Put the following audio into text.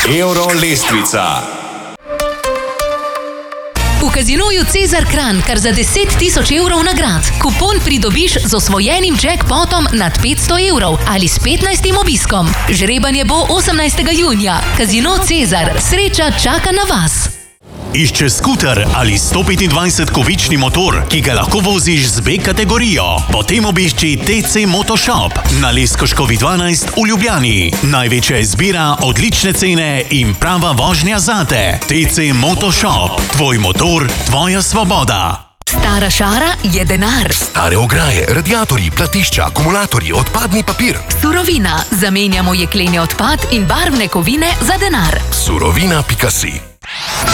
Euro lestvica. V Casinoju Cezar Kranj kar za 10 000 evrov nagrad. Kupon pridobiš z osvojenim jackpotom nad 500 evrov ali s 15. obiskom. Žrebanje bo 18. junija. Casino Cezar. Sreča čaka na vas. Išče skuter ali 125-kovični motor, ki ga lahko voziš z B kategorijo? Potem obišči TC Motoshop na Leskoškovi 12 v Ljubljani. Največja izbira, odlične cene in prava vožnja zate. TC Motoshop. Tvoj motor, tvoja svoboda. Stara šara je denar. Stare ograje, radiatorji, platišča, akumulatorji, odpadni papir. Surovina. Zamenjamo jekleni odpad in barvne kovine za denar. Surovina.si